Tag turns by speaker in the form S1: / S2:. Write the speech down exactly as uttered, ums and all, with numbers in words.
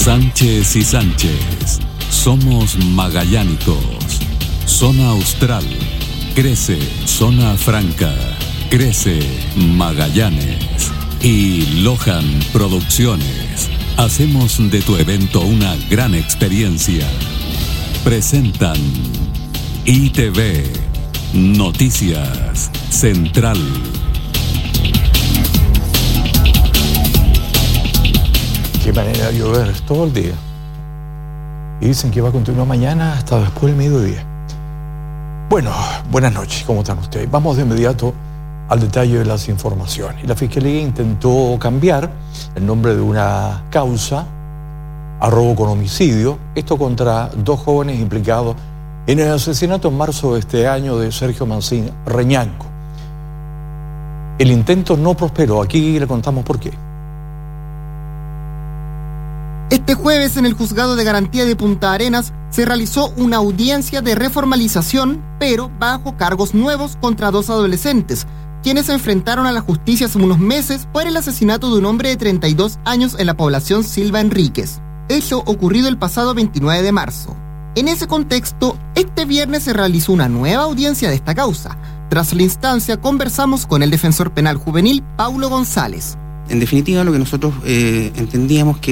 S1: Sánchez y Sánchez. Somos magallánicos. Zona Austral. Crece Zona Franca. Crece Magallanes. Y Lohan Producciones. Hacemos de tu evento una gran experiencia. Presentan I T V Noticias Central.
S2: Qué manera de llover todo el día. Y dicen que va a continuar mañana hasta después del mediodía. Bueno, buenas noches, ¿cómo están ustedes? Vamos de inmediato al detalle de las informaciones. La Fiscalía intentó cambiar el nombre de una causa a robo con homicidio, esto contra dos jóvenes implicados en el asesinato en marzo de este año de Sergio Mancín Reñanco. El intento no prosperó, aquí le contamos por qué.
S3: Este jueves, en el Juzgado de Garantía de Punta Arenas, se realizó una audiencia de reformalización, pero bajo cargos nuevos contra dos adolescentes, quienes se enfrentaron a la justicia hace unos meses por el asesinato de un hombre de treinta y dos años en la población Silva Enríquez. Hecho ocurrido el pasado veintinueve de marzo. En ese contexto, este viernes se realizó una nueva audiencia de esta causa. Tras la instancia, conversamos con el defensor penal juvenil, Paulo González.
S4: En definitiva, lo que nosotros eh, entendíamos que